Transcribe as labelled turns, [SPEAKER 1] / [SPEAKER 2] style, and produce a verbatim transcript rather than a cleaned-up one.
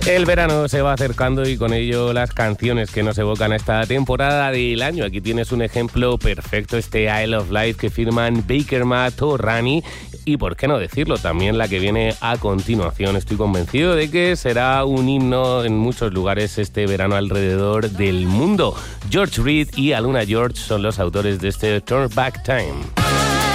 [SPEAKER 1] El verano se va acercando y con ello las canciones que nos evocan a esta temporada del año. Aquí tienes un ejemplo perfecto, este I Love Life que firman Baker Matt o Rani. Y por qué no decirlo, también la que viene a continuación. Estoy convencido de que será un himno en muchos lugares este verano alrededor del mundo. George Reed y Aluna George son los autores de este Turn Back Time.